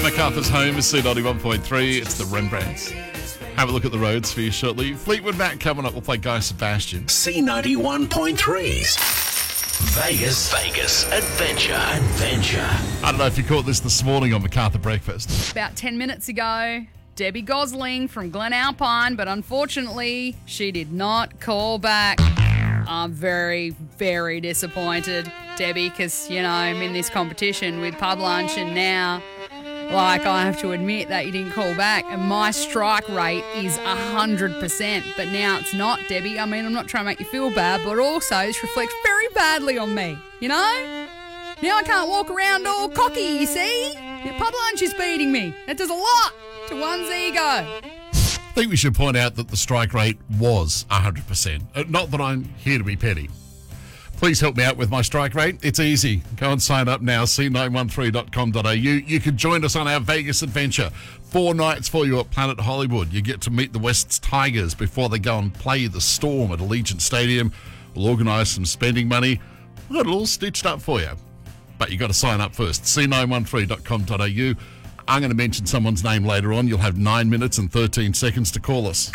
MacArthur's home is C91.3. It's the Rembrandts. Have a look at the roads for you shortly. Fleetwood Mac coming up. We'll play Guy Sebastian. C91.3's Vegas Adventure. I don't know if you caught this morning on MacArthur Breakfast. About 10 minutes ago, Debbie Gosling from Glen Alpine, but unfortunately, she did not call back. I'm very, very disappointed, Debbie, because, I'm in this competition with Pub Lunch, and now, I have to admit that you didn't call back, and my strike rate is 100%, but now it's not, Debbie. I'm not trying to make you feel bad, but also this reflects very badly on me, Now I can't walk around all cocky, you see? Pub Lunch is beating me. That does a lot to one's ego. I think we should point out that the strike rate was 100%. Not that I'm here to be petty. Please help me out with my strike rate. It's easy. Go and sign up now, c913.com.au. You can join us on our Vegas adventure. 4 nights for you at Planet Hollywood. You get to meet the West's Tigers before they go and play the Storm at Allegiant Stadium. We'll organise some spending money. We've got it all stitched up for you. But you've got to sign up first. c913.com.au. I'm going to mention someone's name later on. You'll have 9 minutes and 13 seconds to call us.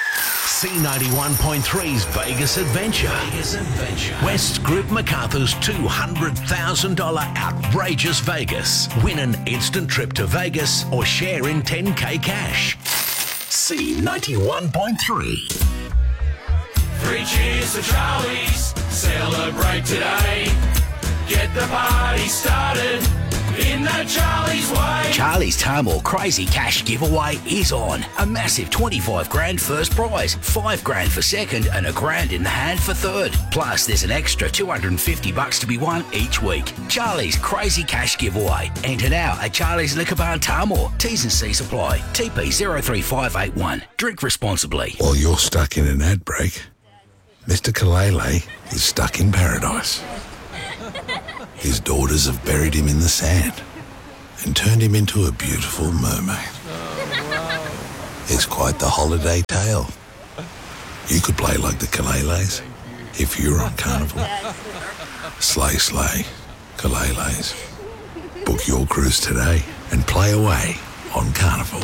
C91.3's Vegas Adventure. West Group MacArthur's $200,000 outrageous Vegas. Win an instant trip to Vegas or share in 10K cash. C91.3. 3 cheers for Charlie's. Celebrate today. Get the party started in the Charlie's way. Charlie's Tamor Crazy Cash giveaway is on. A massive 25 grand first prize, 5 grand for second, and a grand in the hand for third. Plus, there's an extra $250 to be won each week. Charlie's Crazy Cash giveaway. Enter now at Charlie's Liquor Bar in Tamor. T's and C's apply. TP 03581. Drink responsibly. While you're stuck in an ad break, Mr. Kalele is stuck in paradise. His daughters have buried him in the sand and turned him into a beautiful mermaid. It's quite the holiday tale. You could play like the Kaleles if you were on Carnival. Slay, slay, Kaleles. Book your cruise today and play away on Carnival.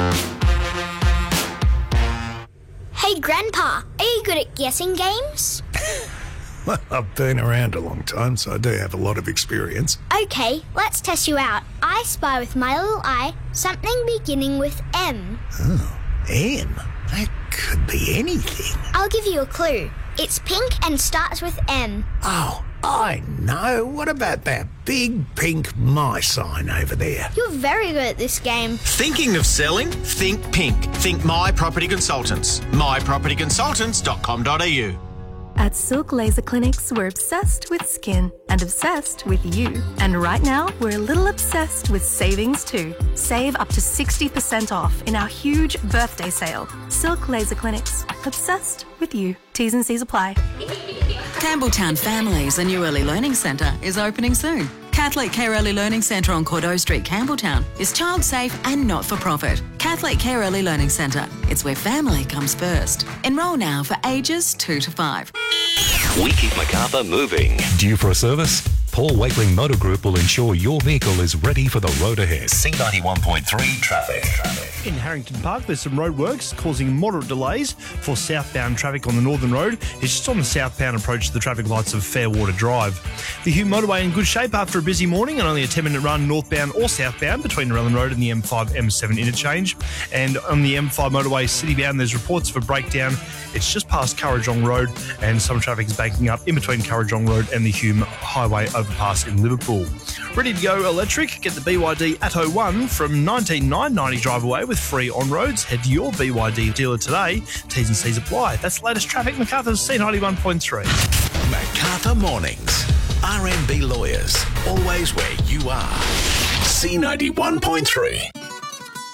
Hey, Grandpa, are you good at guessing games? Well, I've been around a long time, so I do have a lot of experience. Okay, let's test you out. I spy with my little eye something beginning with M. Oh, M? That could be anything. I'll give you a clue. It's pink and starts with M. Oh, I know. What about that big pink my sign over there? You're very good at this game. Thinking of selling? Think pink. Think My Property Consultants. mypropertyconsultants.com.au. At Silk Laser Clinics, we're obsessed with skin and obsessed with you. And right now, we're a little obsessed with savings too. Save up to 60% off in our huge birthday sale. Silk Laser Clinics, obsessed with you. T's and C's apply. Campbelltown Families, a new early learning centre, is opening soon. Catholic Care Early Learning Centre on Cordeaux Street, Campbelltown is child safe and not-for-profit. Catholic Care Early Learning Centre. It's where family comes first. Enrol now for ages 2 to 5. We keep MacArthur moving. Due for a service? Paul Wakeling Motor Group will ensure your vehicle is ready for the road ahead. C91.3 traffic. In Harrington Park, there's some roadworks causing moderate delays for southbound traffic on the Northern Road. It's just on the southbound approach to the traffic lights of Fairwater Drive. The Hume Motorway in good shape after a busy morning and only a 10-minute run northbound or southbound between Narellan Road and the M5-M7 interchange. And on the M5 motorway citybound, there's reports of a breakdown. It's just past Currajong Road and some traffic is banking up in between Currajong Road and the Hume Highway overpass in Liverpool. Ready to go electric? Get the BYD Atto 1 from $19,990 drive away with free on-roads. Head to your BYD dealer today. T's and C's apply. That's the latest traffic. MacArthur's C91.3. MacArthur Mornings. RMB Lawyers. Always where you are. C91.3.